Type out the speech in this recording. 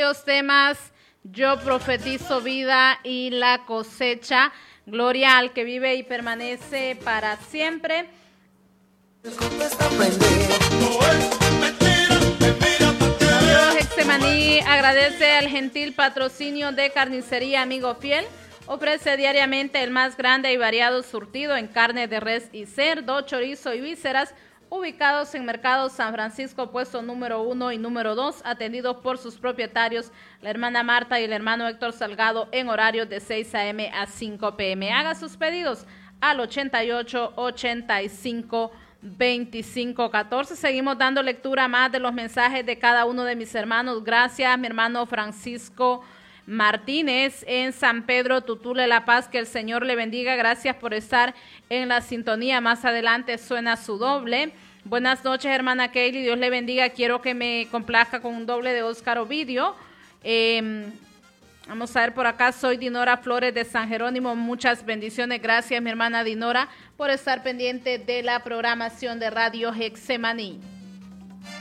varios temas. Yo profetizo vida y la cosecha. Gloria al que vive y permanece para siempre. Radio Getsemaní agradece al gentil patrocinio de Carnicería Amigo Fiel. Ofrece diariamente el más grande y variado surtido en carne de res y cerdo, chorizo y vísceras, ubicados en Mercado San Francisco, puesto número 1 y número 2, atendidos por sus propietarios, la hermana Marta y el hermano Héctor Salgado, en horarios de 6 a.m. a 5 p.m. Haga sus pedidos al 88 85 25 14. Seguimos dando lectura más de los mensajes de cada uno de mis hermanos. Gracias, mi hermano Francisco Martínez en San Pedro Tutule, La Paz, que el Señor le bendiga. Gracias por estar en la sintonía. Más adelante suena su doble. Buenas noches, hermana Kaylee, Dios le bendiga. Quiero que me complazca con un doble de Óscar Ovidio. Vamos a ver por acá. Soy Dinora Flores de San Jerónimo. Muchas bendiciones. Gracias, mi hermana Dinora, por estar pendiente de la programación de Radio Getsemaní.